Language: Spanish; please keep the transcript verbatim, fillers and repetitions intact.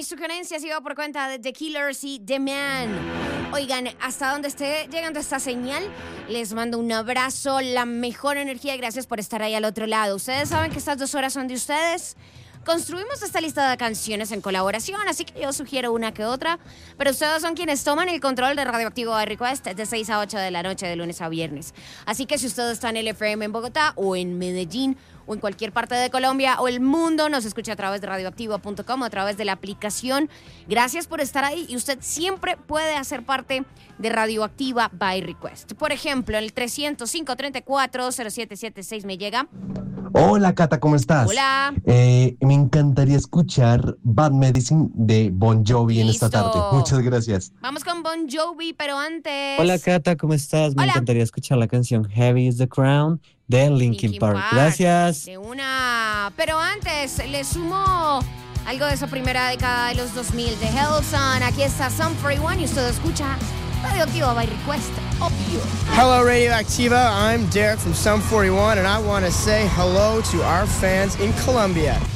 mis sugerencias iba por cuenta de The Killers y The Man. Oigan, hasta donde esté llegando esta señal, les mando un abrazo, la mejor energía y gracias por estar ahí al otro lado. Ustedes saben que estas dos horas son de ustedes. Construimos esta lista de canciones en colaboración, así que yo sugiero una que otra, pero ustedes son quienes toman el control de Radioactivo by Request de seis a ocho de la noche de lunes a viernes. Así que si usted está en el F M en Bogotá o en Medellín o en cualquier parte de Colombia o el mundo, nos escucha a través de radioactivo punto com o a través de la aplicación. Gracias por estar ahí y usted siempre puede hacer parte de Radioactiva by Request. Por ejemplo, el trescientos cinco, treinta y cuatro, cero siete siete seis me llega. Hola, Cata, ¿cómo estás? Hola. Eh, me encantaría escuchar Bad Medicine de Bon Jovi en esta Listo. tarde. Muchas gracias. Vamos con Bon Jovi, pero antes... Hola Cata, ¿cómo estás? Me Hola. encantaría escuchar la canción Heavy is the Crown de Linkin, Linkin Park. Park. Gracias. De una... Pero antes, le sumo algo de esa primera década de los dos mil de Hellson. Aquí está Sum cuarenta y uno y usted escucha Radioactiva by Request, obvio. Hello, Radioactiva. I'm Derek from Sum forty-one, and I want to say hello to our fans in Colombia.